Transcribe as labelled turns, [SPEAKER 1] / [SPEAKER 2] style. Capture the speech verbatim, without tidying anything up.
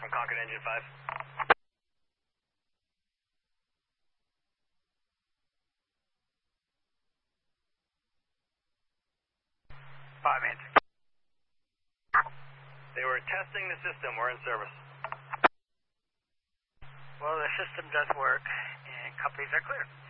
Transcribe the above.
[SPEAKER 1] from Concord Engine five.
[SPEAKER 2] Five minutes.
[SPEAKER 1] They were testing the system. We're in service.
[SPEAKER 2] Well, the system does work, and companies are clear.